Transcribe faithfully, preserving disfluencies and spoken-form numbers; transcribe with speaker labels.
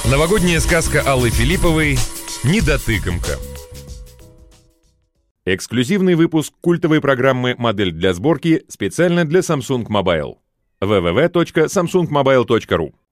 Speaker 1: Новогодняя сказка Аллы Филипповой «Недотыкомка». Эксклюзивный выпуск культовой программы «Модель для сборки» специально для Samsung Mobile. дабл ю дабл ю дабл ю точка самсунг мобайл точка ру